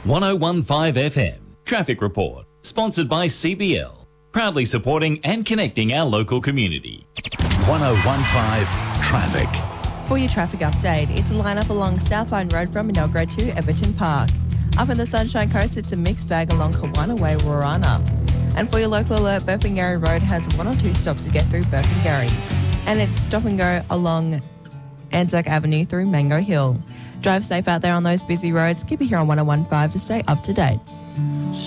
1015 FM. Traffic Report. Sponsored by CBL. Proudly supporting and connecting our local community. 1015 Traffic. For your traffic update, it's a lineup along Southline Road from Minogue to Everton Park. Up in the Sunshine Coast, it's a mixed bag along Kawana Way, Warana. And for your local alert, Burpengary Road has 1 or 2 stops to get through Burpengary. And it's stop and go along Anzac Avenue through Mango Hill. Drive safe out there on those busy roads. Keep it here on 1015 to stay up to date.